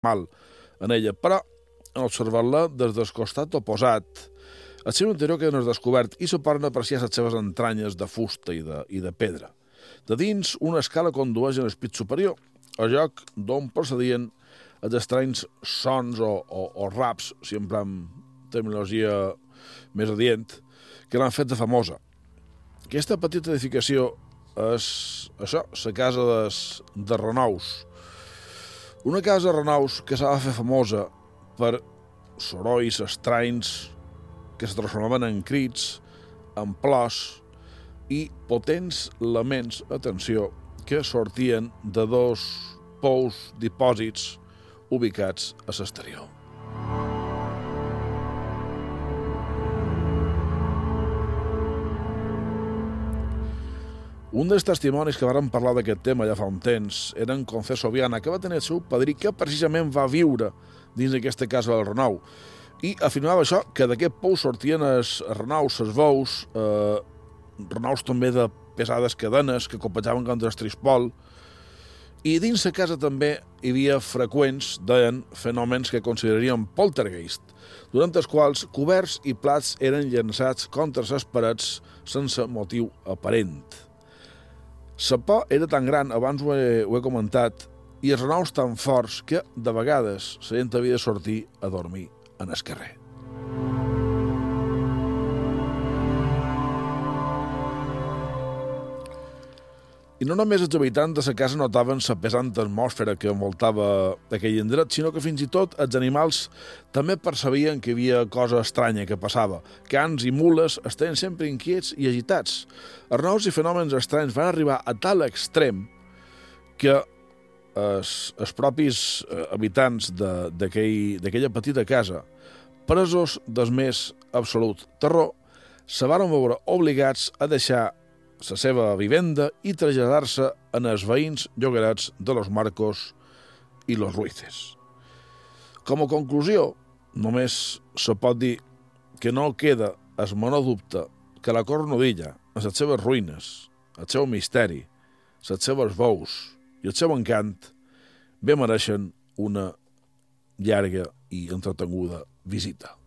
mal en ella, però en observar-la des del costat oposat, el seu interior queda descobert i se poden apreciar les seves entranyes de fusta i de pedra. De dins, una escala condueix en el pis superior, al lloc d'on procedien els estranys sons o raps, si empram terminologia més adient, que l'han fet de famosa. Aquesta petita edificació és això, la casa de Renaus. Una casa de Renaus que s'ha de fer famosa per sorolls estranys que es transformaven en crits, en plors i potents laments, atenció, que sortien de dos pous dipòsits ubicats a l'exterior. Un dels testimonis que varen parlar d'aquest tema ja fa un temps era en Conceso Viana, que va tenir el seu padrí que precisament va viure dins d'aquesta casa del Renau. I afirmava això, que d'aquest pou sortien els renaus, els bous, renaus també de pesades cadenes que copejaven contra el trispol, i dins la casa també hi havia freqüents, deien, fenòmens que consideraríem poltergeist, durant els quals coberts i plats eren llançats contra les parets sense motiu aparent. La por era tan gran, abans ho he comentat, i els renaus tan forts que, de vegades, la gent havia de sortir a dormir en el carrer. I no només els habitants de la casa notaven la pesant atmosfera que envoltava aquell indret, sinó que fins i tot els animals també percebien que hi havia cosa estranya que passava. Cans i mules estaven sempre inquiets i agitats. Els nous i fenòmens estranys van arribar a tal extrem que els propis habitants d'aquella petita casa, presos del més absolut terror, se van veure obligats a deixar la seva vivenda i traslladar-se en els veïns llogarets de Los Marcos i Los Ruices. Com a conclusió, només se pot dir que no queda el menor dubte que la Cornudilla, amb les seves ruïnes, el seu misteri, les seves veus i el seu encant, bé mereixen una llarga i entretenguda visita.